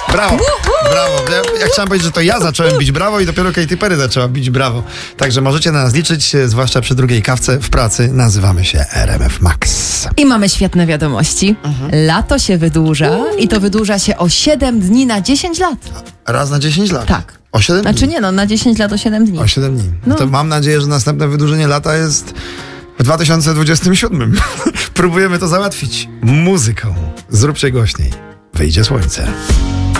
Brawo, brawo. Ja chciałem powiedzieć, że to ja zacząłem bić brawo i dopiero Katy Perry zaczęła bić brawo. Także możecie na nas liczyć, zwłaszcza przy drugiej kawce w pracy. Nazywamy się RMF Max. I mamy świetne wiadomości. Lato się wydłuża i to wydłuża się o 7 dni na 10 lat. Raz na 10 lat? Tak. O 7 dni? Znaczy nie, no na 10 lat o 7 dni. O 7 dni. No. To mam nadzieję, że następne wydłużenie lata jest w 2027. Próbujemy to załatwić muzyką. Zróbcie głośniej. Wyjdzie słońce.